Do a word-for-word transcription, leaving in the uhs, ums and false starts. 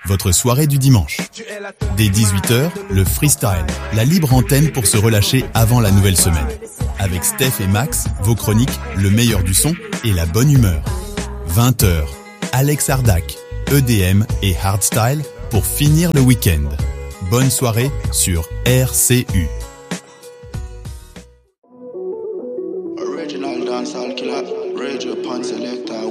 votre soirée du dimanche. Dès dix-huit heures, le freestyle, la libre antenne pour se relâcher avant la nouvelle semaine. Avec Steph et Max, vos chroniques, le meilleur du son et la bonne humeur. vingt heures, Alex Ardac, E D M et Hardstyle pour finir le week-end. Bonne soirée sur R C U.